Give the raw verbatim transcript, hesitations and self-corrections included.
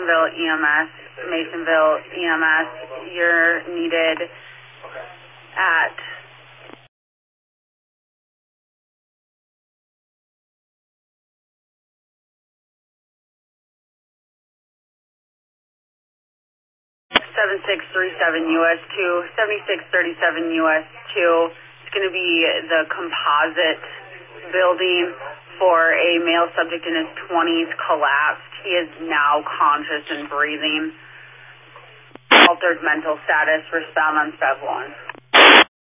Masonville E M S. Masonville E M S, you're needed at seven six three seven U S two, seventy-six thirty-seven U S two. It's going to be the composite building for a male subject in his twenties, collapsed. He is now conscious and breathing. Altered mental status, respond on step one.